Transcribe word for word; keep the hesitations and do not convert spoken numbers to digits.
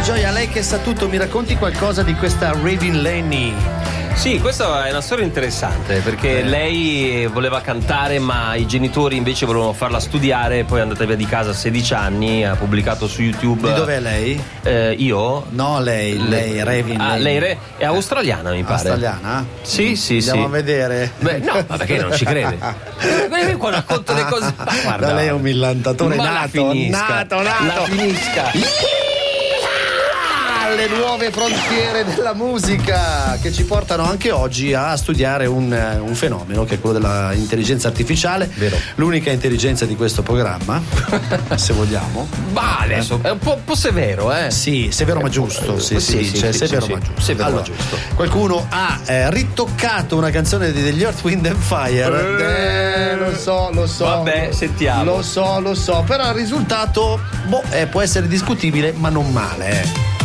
Gioia, lei che sa tutto, mi racconti qualcosa di questa Raven Lenny? Sì, questa è una storia interessante perché eh. lei voleva cantare ma i genitori invece volevano farla studiare, poi è andata via di casa a sedici anni, ha pubblicato su YouTube. Di dov'è lei? Eh, io? No, lei, lei, Raven ah, Lenny. Lei re, è australiana mi pare. Australiana? Sì, sì, Andiamo sì. a vedere. Beh, no, ma perché non ci crede? Io qua racconto le cose. Guarda, da lei è un millantatore nato, nato, nato. La finisca. Le nuove frontiere della musica che ci portano anche oggi a studiare un, un fenomeno che è quello della intelligenza artificiale. Vero. L'unica intelligenza di questo programma, se vogliamo. Ma adesso è un po', un po' severo, eh? Sì, severo ma giusto. Sì, sì, sì, cioè, sì, severo sì, ma giusto. Severo allora, ma giusto. Qualcuno ha eh, ritoccato una canzone degli Earth, Wind and Fire. Eh, lo so, lo so. Vabbè, sentiamo. Lo so, lo so. Però il risultato, boh, eh, può essere discutibile, ma non male, eh.